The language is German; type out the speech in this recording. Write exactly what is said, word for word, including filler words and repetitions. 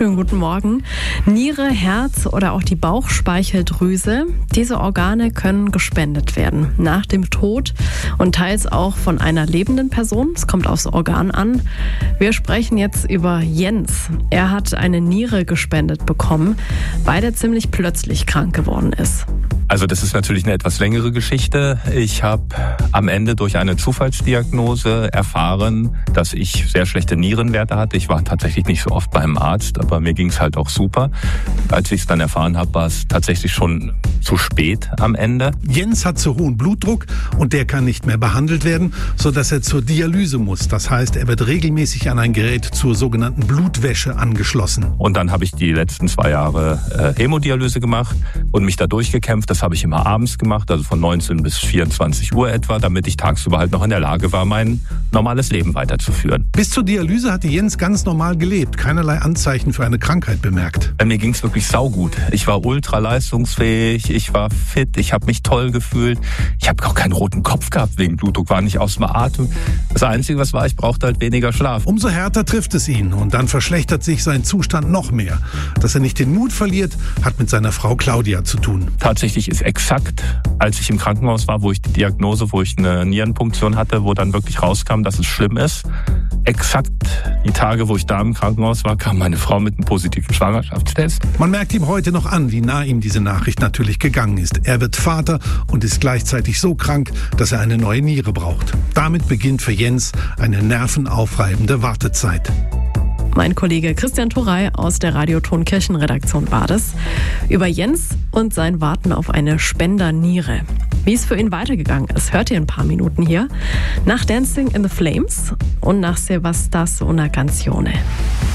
Schönen guten Morgen. Niere, Herz oder auch die Bauchspeicheldrüse, diese Organe können gespendet werden. Nach dem Tod und teils auch von einer lebenden Person. Es kommt aufs Organ an. Wir sprechen jetzt über Jens. Er hat eine Niere gespendet bekommen, weil er ziemlich plötzlich krank geworden ist. Also das ist natürlich eine etwas längere Geschichte. Ich habe am Ende durch eine Zufallsdiagnose erfahren, dass ich sehr schlechte Nierenwerte hatte. Ich war tatsächlich nicht so oft beim Arzt, aber mir ging es halt auch super. Als ich es dann erfahren habe, war es tatsächlich schon zu spät am Ende. Jens hat zu hohen Blutdruck und der kann nicht mehr behandelt werden, sodass er zur Dialyse muss. Das heißt, er wird regelmäßig an ein Gerät zur sogenannten Blutwäsche angeschlossen. Und dann habe ich die letzten zwei Jahre äh, Hämodialyse gemacht und mich da durchgekämpft. Das habe ich immer abends gemacht, also von neunzehn bis vierundzwanzig Uhr etwa, damit ich tagsüber halt noch in der Lage war, mein normales Leben weiterzuführen. Bis zur Dialyse hatte Jens ganz normal gelebt, keinerlei Anzeichen für eine Krankheit bemerkt. Bei mir ging es wirklich saugut. Ich war ultra leistungsfähig, ich war fit, ich habe mich toll gefühlt. Ich habe auch keinen roten Kopf gehabt wegen Blutdruck, war nicht aus dem Atem. Das Einzige, was war, ich brauchte halt weniger Schlaf. Umso härter trifft es ihn und dann verschlechtert sich sein Zustand noch mehr. Dass er nicht den Mut verliert, hat mit seiner Frau Claudia zu tun. Tatsächlich ist exakt, als ich im Krankenhaus war, wo ich die Diagnose, wo ich eine Nierenpunktion hatte, wo dann wirklich rauskam, dass es schlimm ist. Exakt die Tage, wo ich da im Krankenhaus war, kam meine Frau mit einem positiven Schwangerschaftstest. Man merkt ihm heute noch an, wie nah ihm diese Nachricht natürlich gegangen ist. Er wird Vater und ist gleichzeitig so krank, dass er eine neue Niere braucht. Damit beginnt für Jens eine nervenaufreibende Wartezeit. Mein Kollege Christian Thorey aus der Radioton Kirchenredaktion war das, über Jens und sein Warten auf eine Spenderniere. Wie es für ihn weitergegangen ist, hört ihr in ein paar Minuten hier. Nach Dancing in the Flames und nach Se va sta una canzone.